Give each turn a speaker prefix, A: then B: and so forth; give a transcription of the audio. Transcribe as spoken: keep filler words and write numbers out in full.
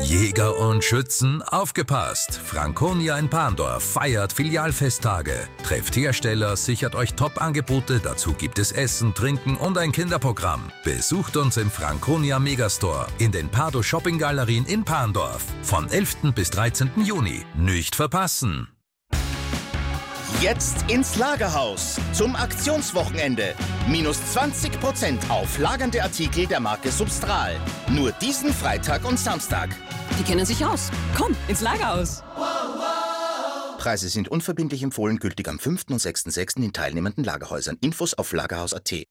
A: Jäger und Schützen, aufgepasst! Franconia in Parndorf feiert Filialfesttage. Trefft Hersteller, sichert euch Top-Angebote, dazu gibt es Essen, Trinken und ein Kinderprogramm. Besucht uns im Franconia Megastore in den Pardo Shopping Galerien in Parndorf. Von elften bis dreizehnten Juni. Nicht verpassen!
B: Jetzt ins Lagerhaus zum Aktionswochenende. Minus zwanzig Prozent auf lagernde Artikel der Marke Substral. Nur diesen Freitag und Samstag.
C: Die kennen sich aus. Komm, ins Lagerhaus.
B: Preise sind unverbindlich empfohlen, gültig am fünften und sechsten sechsten in teilnehmenden Lagerhäusern. Infos auf lagerhaus punkt at.